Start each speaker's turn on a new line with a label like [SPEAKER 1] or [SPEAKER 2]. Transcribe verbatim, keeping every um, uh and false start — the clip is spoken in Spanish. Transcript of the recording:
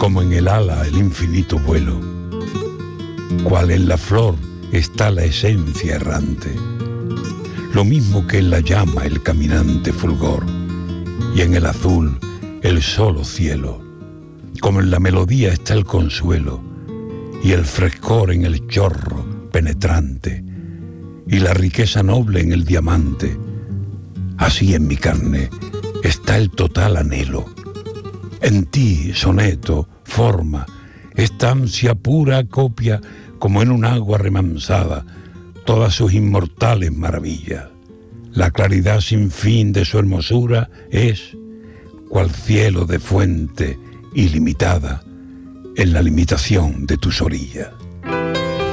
[SPEAKER 1] como en el ala el infinito vuelo, cual en la flor está la esencia errante, lo mismo que en la llama el caminante fulgor, y en el azul el solo cielo, como en la melodía está el consuelo, y el frescor en el chorro penetrante, y la riqueza noble en el diamante. Así en mi carne está el total anhelo. En ti, soneto, forma, esta ansia pura copia como en un agua remansada todas sus inmortales maravillas. La claridad sin fin de su hermosura es cual cielo de fuente ilimitada en la limitación de tus orillas.